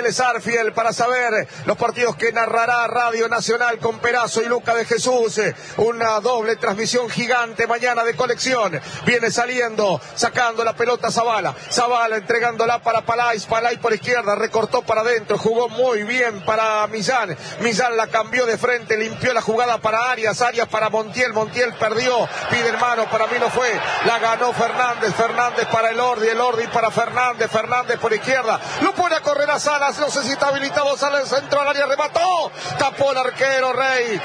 Vélez Arfiel para saber los partidos que narrará Radio Nacional con Perazo y Luca de Jesús. Una doble transmisión gigante mañana de colección. Viene saliendo, sacando la pelota Zavala. Zavala entregándola para Palais. Palais por izquierda, recortó para adentro, jugó muy bien para Millán. Millán la cambió de frente, limpió la jugada para Arias. Arias para Montiel. Montiel perdió, pide hermano, para mí no fue. La ganó Fernández. Fernández para Elordi para Fernández. Fernández por izquierda. Lo pone a correr a Salas. No sé si está habilitado. Salas centro al área, remató. Tapó el arquero Rey.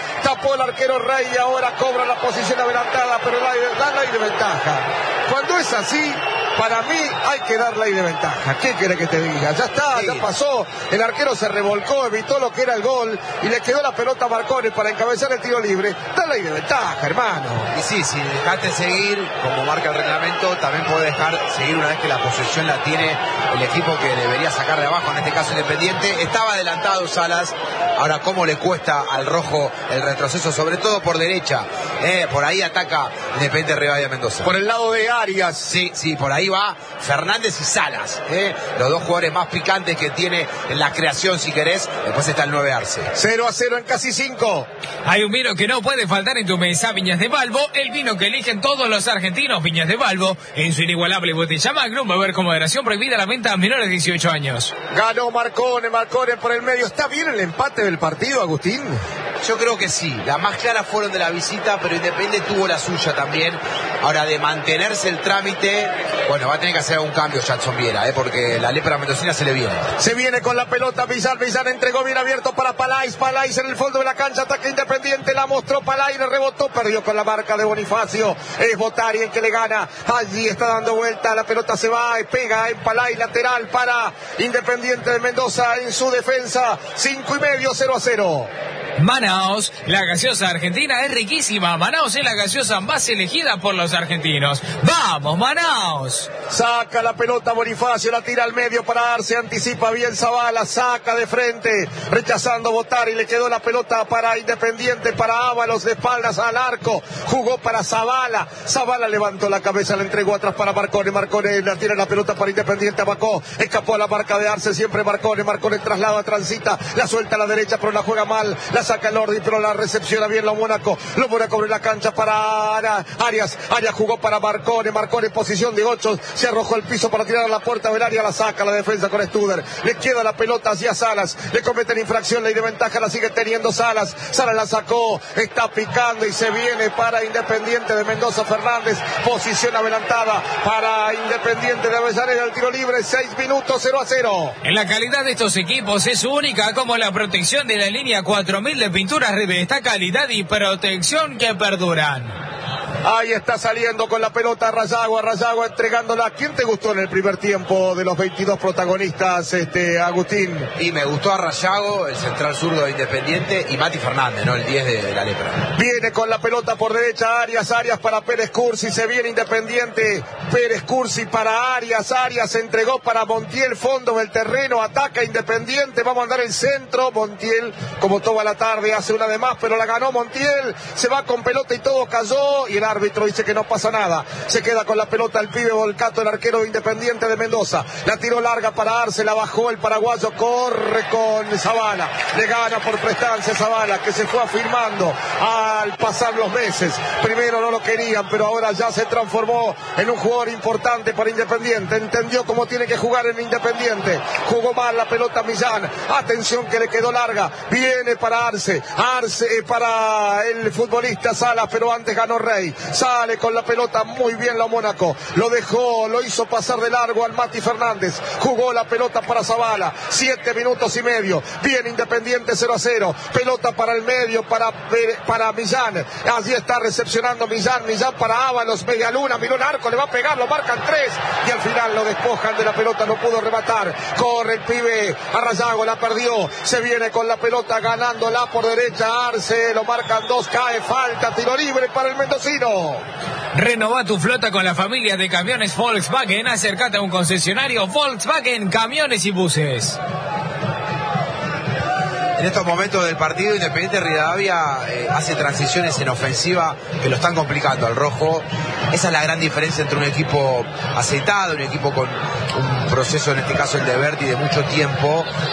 Y ahora cobra la posición adelantada, pero da ley de ventaja. Cuando es así, para mí hay que dar ley de ventaja. ¿Qué quiere que te diga? Ya está, ya pasó. El arquero se revolcó, evitó lo que era el gol y le quedó la pelota a Marcone para encabezar el tiro libre. Da ley de ventaja, hermano. Y sí, si dejaste seguir, como marca el reglamento, también puede dejar seguir una vez que la posesión la tiene el equipo que debería sacar de abajo, en este caso Independiente. Estaba adelantado Salas. Ahora, ¿cómo le cuesta al rojo el retroceso? Sobre todo por derecha. Por ahí ataca Independiente Rivadavia Mendoza. Por el lado de Arias. Sí, por ahí va Fernández y Salas. Los dos jugadores más picantes que tiene en la creación, si querés. Después está el 9 Arce. 0-0 en casi 5. Hay un vino que no puede faltar en tu mesa, Viñas de Balbo, el vino que eligen todos los argentinos. Viñas de Balbo, en su inigualable botella Magnum, beber con moderación, prohibida la venta a menores de 18 años. Ganó Marcone por el medio. ¿Está bien el empate del partido, Agustín? Yo creo que sí. Las más claras fueron de la visita, pero Independiente tuvo la suya también. Ahora, de mantenerse el trámite, bueno, va a tener que hacer un cambio Jackson Viera, porque la lepra mendocina se le viene. Se viene con la pelota Millán entregó bien abierto para Palais. Palais en el fondo de la cancha, ataque Independiente, la mostró Palais, le rebotó, perdió con la marca de Bonifacio. Es Botari el que le gana. Allí está dando vuelta, la pelota se va, pega en Palais, lateral para Independiente de Mendoza en su defensa. 5:30, 0-0. Manaos, la gaseosa argentina es riquísima. Manaos es la gaseosa más elegida por los argentinos. ¡Vamos, Manaos! Saca la pelota Bonifacio, la tira al medio para Arce, anticipa bien Zavala, saca de frente, rechazando Botari, le quedó la pelota para Independiente, para Ábalos, de espaldas al arco, jugó para Zavala. Zavala levantó la cabeza, le entregó atrás para Marcone. Marcone la tira la pelota para Independiente, Abacó, escapó a la marca de Arce, siempre Marcone traslada, transita, la suelta a la derecha, pero la juega mal, la saca el Ordi, pero la recepciona bien Mónaco abre la cancha para Arias jugó para Marcone en posición de 8, se arrojó el piso para tirar a la puerta del área, la saca la defensa con Studer, le queda la pelota hacia Salas, le cometen infracción, ley de ventaja la sigue teniendo Salas la sacó, está picando y se viene para Independiente de Mendoza. Fernández, posición adelantada para Independiente de Avellaneda, el tiro libre, 6 minutos, 0-0. En la calidad de estos equipos es única, como la protección de la línea 4000 de pinturas Rivesta, calidad y protección que perduran. Ahí está saliendo con la pelota Rayago entregándola. ¿Quién te gustó en el primer tiempo de los 22 protagonistas, Agustín? Y me gustó a Rayago, el central zurdo de Independiente, y Mati Fernández, ¿no? El 10 de la lepra. Viene con la pelota por derecha Arias para Pérez Cursi, se viene Independiente, Pérez Cursi para Arias entregó para Montiel, fondo del terreno, ataca Independiente, va a mandar el centro, Montiel, como toda la tarde, hace una de más, pero la ganó Montiel, se va con pelota y todo cayó, y el árbitro dice que no pasa nada, se queda con la pelota el pibe Volcato, el arquero de Independiente de Mendoza, la tiró larga para Arce, la bajó el paraguayo, corre con Zavala, le gana por prestancia Zavala, que se fue afirmando al pasar los meses, primero no lo querían, pero ahora ya se transformó en un jugador importante para Independiente, entendió cómo tiene que jugar en Independiente, jugó mal la pelota Millán, atención que le quedó larga, viene para Arce para el futbolista Salas, pero antes ganó Rey, sale con la pelota muy bien Mónaco, lo hizo pasar de largo al Mati Fernández, jugó la pelota para Zavala, 7 minutos y medio, bien Independiente 0-0, pelota para el medio, para Millán, allí está recepcionando Millán para Ábalos, media luna, miró el arco, le va a pegar, lo marcan 3 y al final lo despojan de la pelota, no pudo rematar, corre el pibe a Rayago, la perdió, se viene con la pelota ganándola por derecha Arce, lo marcan 2, cae, falta, tiro libre para el mendocino. Renova tu flota con la familia de camiones Volkswagen, acércate a un concesionario Volkswagen Camiones y Buses. En estos momentos del partido, Independiente Rivadavia hace transiciones en ofensiva que lo están complicando al rojo. Esa es la gran diferencia entre un equipo aceitado, un equipo con un proceso, en este caso el de Berti, de mucho tiempo,